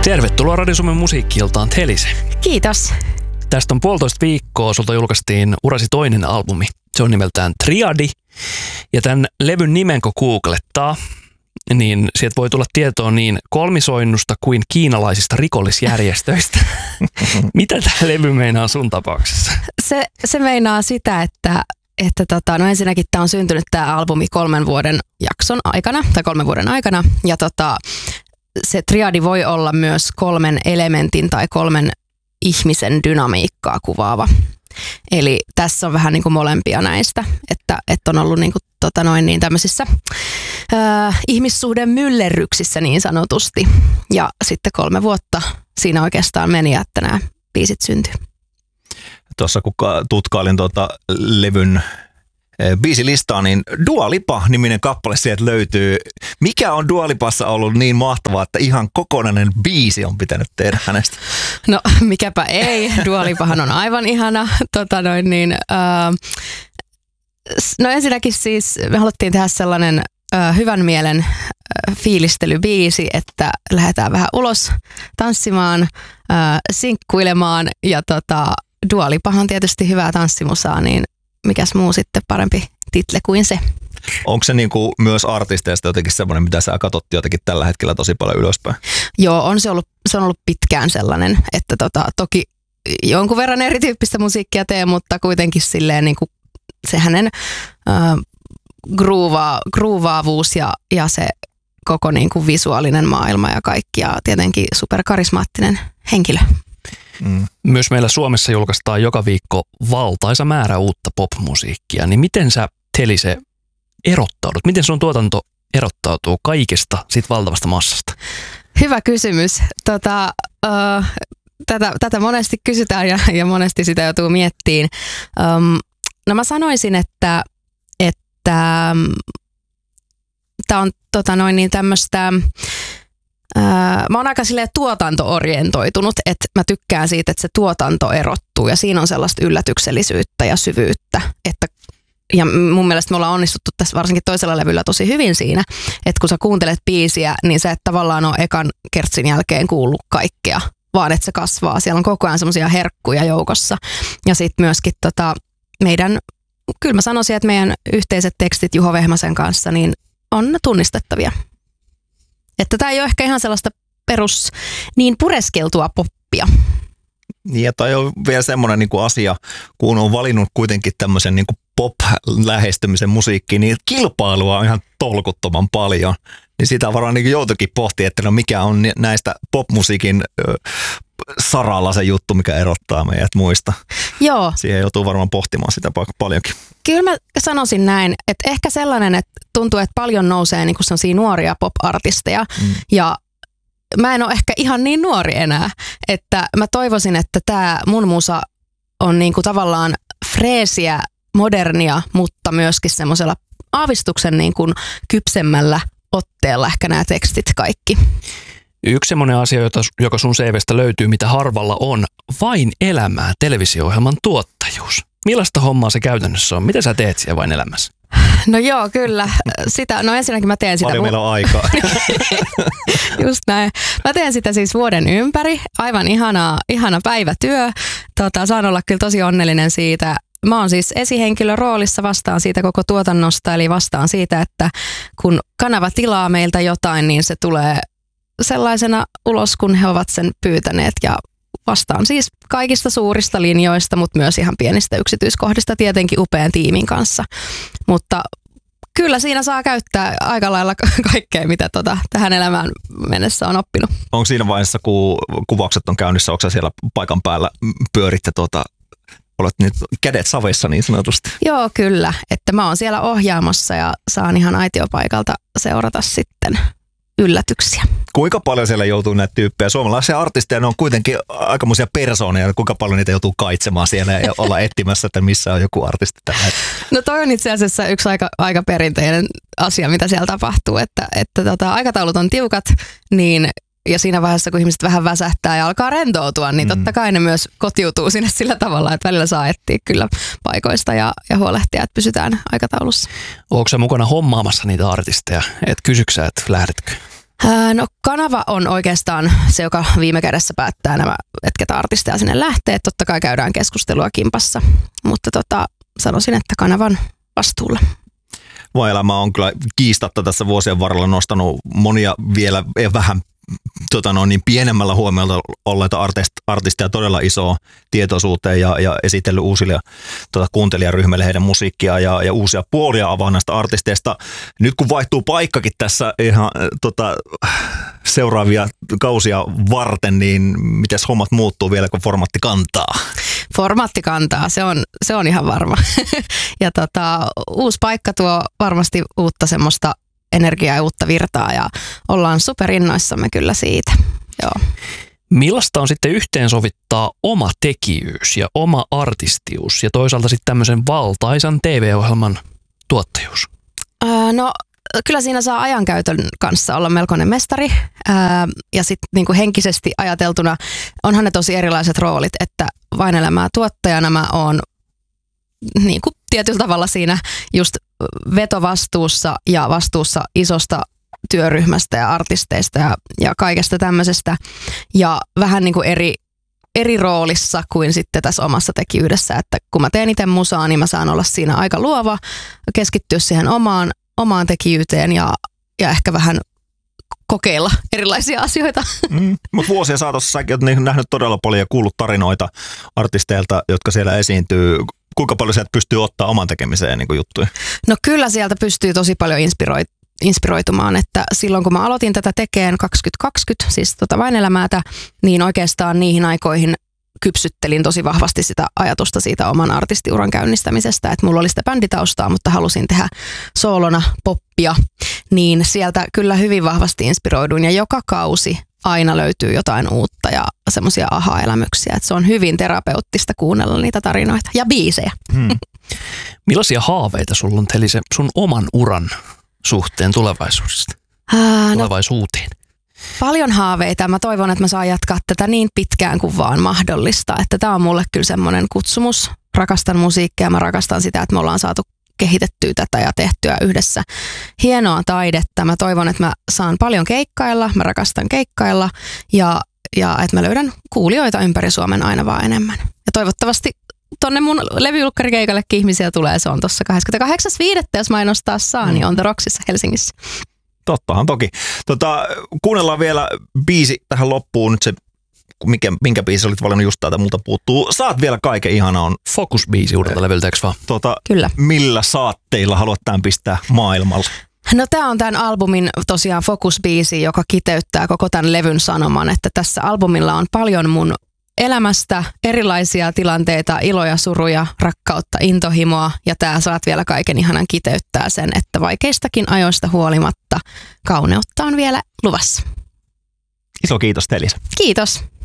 Tervetuloa Radio Suomen musiikki-iltaan, Telise. Kiitos. Tästä on 1,5 viikkoa, sulta julkaistiin urasi toinen albumi. Se on nimeltään Triadi. Ja tämän levyn nimen kun googlettaa, niin sieltä voi tulla tietoa niin kolmisoinnusta kuin kiinalaisista rikollisjärjestöistä. Mitä tämä levy meinaa sun tapauksessa? Se meinaa sitä, että no ensinnäkin tämä on syntynyt tämä albumi 3 vuoden aikana. Ja se triadi voi olla myös 3 elementin tai 3 ihmisen dynamiikkaa kuvaava. Eli tässä on vähän niin kuin molempia näistä, että on ollut niin kuin tämmöisissä ihmissuhden myllerryksissä niin sanotusti. Ja sitten 3 vuotta siinä oikeastaan meni, että nämä biisit syntyi. Tuossa kun tutkailin levyn biisilistaa, niin Dua Lipa-niminen kappale sieltä löytyy. Mikä on Dua Lipassa ollut niin mahtavaa, että ihan kokonainen biisi on pitänyt tehdä hänestä? No mikäpä ei. Dua Lipahan on aivan ihana. No ensinnäkin siis me haluttiin tehdä sellainen hyvän mielen fiilistelybiisi, että lähdetään vähän ulos tanssimaan, sinkkuilemaan ja Dua Lipahan on tietysti hyvää tanssimusaa, niin mikäs muu sitten parempi title kuin se. Onko se niinku myös artisteista jotenkin semmoinen, mitä sä katsot jotenkin tällä hetkellä tosi paljon ylöspäin? Joo, se on ollut pitkään sellainen, että toki jonkun verran erityyppistä musiikkia teen, mutta kuitenkin silleen niinku se hänen groovaavuus ja se koko niinku visuaalinen maailma ja kaikki ja tietenkin superkarismaattinen henkilö. Myös meillä Suomessa julkaistaan joka viikko valtaisa määrä uutta popmusiikkia, niin miten sä, Telise, erottaudut? Miten sun tuotanto erottautuu kaikesta siitä valtavasta massasta? Hyvä kysymys. Tätä monesti kysytään ja monesti sitä joutuu miettimään. No mä sanoisin, että tää on tämmöistä. Mä oon aika silleen tuotanto-orientoitunut, että mä tykkään siitä, että se tuotanto erottuu ja siinä on sellaista yllätyksellisyyttä ja syvyyttä. Ja mun mielestä me ollaan onnistuttu tässä varsinkin toisella levyllä tosi hyvin siinä, että kun sä kuuntelet biisiä, niin sä et tavallaan ole ekan kertsin jälkeen kuullut kaikkea, vaan että se kasvaa. Siellä on koko ajan semmoisia herkkuja joukossa. Ja sitten myöskin kyllä mä sanoisin, että meidän yhteiset tekstit Juho Vehmasen kanssa niin on tunnistettavia. Että tämä ei ole ehkä ihan sellaista niin pureskeltua poppia. Ja tai on vielä semmoinen niin kuin asia, kun on valinnut kuitenkin tämmöisen niin kuin pop-lähestymisen musiikkiin, niin kilpailua on ihan tolkuttoman paljon. Niin sitä varmaan niin joutuikin pohtia, että no mikä on näistä popmusiikin saralla se juttu, mikä erottaa meidät muista. Joo. Siihen joutuu varmaan pohtimaan sitä paljonkin. Kyllä mä sanoisin näin, että ehkä sellainen, että tuntuu, että paljon nousee niin kuin sellaisia nuoria pop-artisteja ja mä en ole ehkä ihan niin nuori enää, että mä toivoisin, että tää mun musa on niin kuin tavallaan freesiä, modernia, mutta myöskin semmoisella aavistuksen niin kuin kypsemmällä otteella ehkä nämä tekstit kaikki. Yksi semmoinen asia, joka sun CVstä löytyy, mitä harvalla on, Vain elämää televisio-ohjelman tuottajuus. Millaista hommaa se käytännössä on? Mitä sä teet siellä Vain elämässä? No joo, kyllä. Ensinnäkin mä teen sitä. Paljon meillä on aikaa. Just näin. Mä teen sitä siis vuoden ympäri. Aivan ihana päivätyö. Saan olla kyllä tosi onnellinen siitä. Mä oon siis esihenkilön roolissa, vastaan siitä koko tuotannosta, eli vastaan siitä, että kun kanava tilaa meiltä jotain, niin se tulee sellaisena ulos, kun he ovat sen pyytäneet ja vastaan siis kaikista suurista linjoista, mutta myös ihan pienistä yksityiskohdista tietenkin upean tiimin kanssa. Mutta kyllä siinä saa käyttää aika lailla kaikkea, mitä tähän elämään mennessä on oppinut. Onko siinä vaiheessa, kun kuvaukset on käynnissä, onko sä siellä paikan päällä pyöritte olet nyt kädet savessa niin sanotusti? Joo, kyllä. Että mä oon siellä ohjaamassa ja saan ihan aitiopaikalta seurata sitten yllätyksiä. Kuinka paljon siellä joutuu näitä tyyppejä? Suomalaisia artisteja, ne on kuitenkin aikamoisia persoonia. Kuinka paljon niitä joutuu kaitsemaan siellä ja olla etsimässä, että missä on joku artisti tällä hetkellä? No toi on itse asiassa yksi aika perinteinen asia, mitä siellä tapahtuu. Että aikataulut on tiukat, niin ja siinä vaiheessa, kun ihmiset vähän väsähtää ja alkaa rentoutua, niin totta kai ne myös kotiutuu sinne sillä tavalla, että välillä saa etsiä kyllä paikoista ja huolehtia, että pysytään aikataulussa. Onko sä mukana hommaamassa niitä artisteja? Et kysyksä, että lähdetkö? No kanava on oikeastaan se, joka viime kädessä päättää nämä, että ketä artisteja sinne lähtee. Totta kai käydään keskustelua kimpassa, mutta sanoisin, että kanavan vastuulla. Elämä on kyllä kiistatta tässä vuosien varrella nostanut monia vielä vähän niin pienemmällä huomiolla olleita artisteja todella isoa tietoisuuteen ja esitellyt uusille kuuntelijaryhmille heidän musiikkia ja uusia puolia avaa näistä artisteista. Nyt kun vaihtuu paikkakin tässä ihan seuraavia kausia varten, niin miten hommat muuttuu vielä, kun formaatti kantaa? Formaatti kantaa, se on ihan varma. Ja uusi paikka tuo varmasti uutta semmoista energiaa ja uutta virtaa ja ollaan superinnoissamme kyllä siitä. Joo. Millaista on sitten yhteensovittaa oma tekijyys ja oma artistius ja toisaalta sitten tämmöisen valtaisan TV-ohjelman tuottajuus? No kyllä siinä saa ajankäytön kanssa olla melkoinen mestari ja sitten niinku henkisesti ajateltuna onhan ne tosi erilaiset roolit, että Vain elämää tuottajana mä oon niinku tietyllä tavalla siinä just vetovastuussa ja vastuussa isosta työryhmästä ja artisteista ja kaikesta tämmöisestä ja vähän niin kuin eri roolissa kuin sitten tässä omassa tekijyydessä, että kun mä teen itse musaa, niin mä saan olla siinä aika luova, keskittyä siihen omaan tekijyyteen ja ehkä vähän kokeilla erilaisia asioita. Mutta vuosien saatossa säkin olet nähnyt todella paljon ja kuullut tarinoita artisteilta, jotka siellä esiintyy. Kuinka paljon sieltä pystyy ottaa oman tekemiseen niin juttuja? No kyllä sieltä pystyy tosi paljon inspiroitumaan, että silloin kun mä aloitin tätä tekeen 2020, siis Vain elämäätä, niin oikeastaan niihin aikoihin kypsyttelin tosi vahvasti sitä ajatusta siitä oman artistiuran käynnistämisestä, että mulla oli sitä bänditaustaa, mutta halusin tehdä soolona poppia, niin sieltä kyllä hyvin vahvasti inspiroiduin ja joka kausi aina löytyy jotain uutta ja semmoisia aha-elämyksiä, että se on hyvin terapeuttista kuunnella niitä tarinoita ja biisejä. Millaisia haaveita sulla on Elise sun oman uran suhteen tulevaisuudesta? Tulevaisuuteen? Paljon haaveita. Mä toivon, että mä saan jatkaa tätä niin pitkään kuin vaan mahdollista. Että tää on mulle kyllä semmoinen kutsumus. Rakastan musiikkia, mä rakastan sitä, että me ollaan saatu kehitettyä tätä ja tehtyä yhdessä hienoa taidetta. Mä toivon, että mä saan paljon keikkailla, mä rakastan keikkailla ja että mä löydän kuulijoita ympäri Suomen aina vaan enemmän. Ja toivottavasti tonne mun levyjulkkarikeikallekin ihmisiä tulee. Se on tuossa 28.5. jos mainostaa saa, niin On The Rocksissa Helsingissä. Tottahan toki. Kuunnellaan vielä biisi tähän loppuun. Nyt se, minkä biisi olit valinnut just täältä, multa puuttuu. Saat vielä kaiken, ihana on. Focus-biisi uudelta levyltä, eikö vaan? Kyllä. Millä saatteilla haluat tämän pistää maailmalle? No tää on tämän albumin tosiaan Focus-biisi, joka kiteyttää koko tämän levyn sanoman, että tässä albumilla on paljon mun elämästä, erilaisia tilanteita, iloja, suruja, rakkautta, intohimoa ja tää Saat vielä kaiken ihanan kiteyttää sen, että vaikeistakin ajoista huolimatta kauneutta on vielä luvassa. Iso kiitos, Elise. Kiitos.